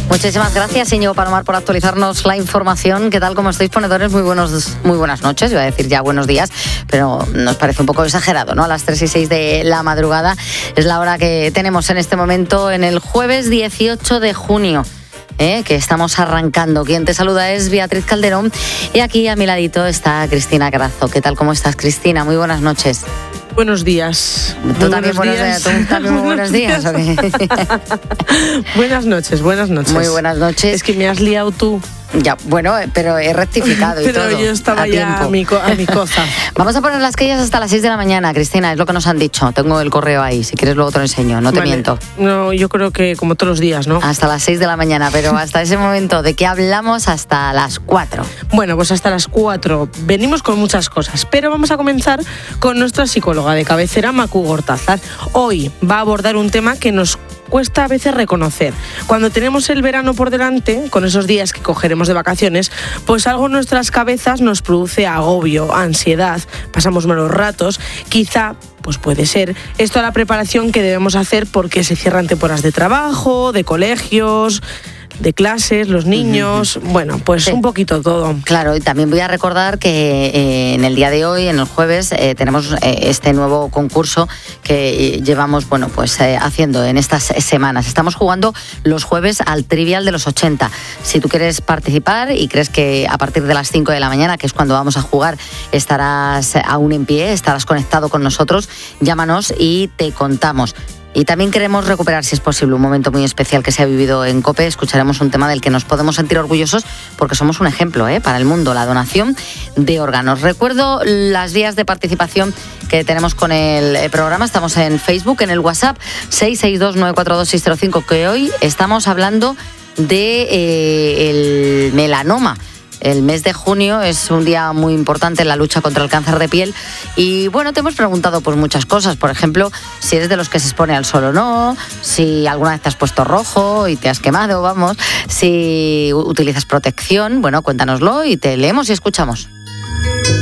Muchísimas gracias, Íñigo Palomar, por actualizarnos la información. ¿Qué tal? ¿Cómo estáis, ponedores? Muy buenas noches. Iba a decir ya buenos días, pero nos parece un poco exagerado, ¿no? A las 3 y 6 de la madrugada es la hora que tenemos en este momento, en el jueves 18 de junio. Que estamos arrancando. Quien te saluda es Beatriz Calderón y aquí a mi ladito está Cristina Grazo. ¿Qué tal? ¿Cómo estás, Cristina? Muy buenas noches. Buenos días. ¿Tú también muy buenos días? ¿O qué? Buenas noches. Muy buenas noches. Es que me has liado tú. Ya, bueno, pero he rectificado y pero todo. Pero yo estaba ya a mi cosa. Vamos a poner las quillas hasta las 6 de la mañana, Cristina, es lo que nos han dicho. Tengo el correo ahí, si quieres luego te lo enseño, no te miento. No, yo creo que como todos los días, ¿no? Hasta las 6 de la mañana, pero hasta ese momento, ¿de qué hablamos? Hasta las 4. Bueno, pues hasta las 4. Venimos con muchas cosas, pero vamos a comenzar con nuestra psicóloga de cabecera, Macu Gortázar. Hoy va a abordar un tema que nos cuesta a veces reconocer. Cuando tenemos el verano por delante, con esos días que cogeremos de vacaciones, pues algo en nuestras cabezas nos produce agobio, ansiedad, pasamos malos ratos, quizá pues puede ser esto la preparación que debemos hacer porque se cierran temporadas de trabajo, de colegios, de clases, los niños, bueno, pues sí, un poquito todo. Claro, y también voy a recordar que en el día de hoy, en el jueves, tenemos este nuevo concurso que llevamos, bueno, pues haciendo en estas semanas. Estamos jugando los jueves al Trivial de los 80. Si tú quieres participar y crees que a partir de las 5 de la mañana, que es cuando vamos a jugar, estarás aún en pie, estarás conectado con nosotros, llámanos y te contamos. Y también queremos recuperar, si es posible, un momento muy especial que se ha vivido en COPE. Escucharemos un tema del que nos podemos sentir orgullosos porque somos un ejemplo para el mundo, la donación de órganos. Recuerdo las vías de participación que tenemos con el programa. Estamos en Facebook, en el WhatsApp 662-942-605, que hoy estamos hablando de el melanoma. El mes de junio es un día muy importante en la lucha contra el cáncer de piel y bueno, te hemos preguntado pues muchas cosas, por ejemplo, si eres de los que se expone al sol o no, si alguna vez te has puesto rojo y te has quemado, si utilizas protección, bueno, cuéntanoslo y te leemos y escuchamos.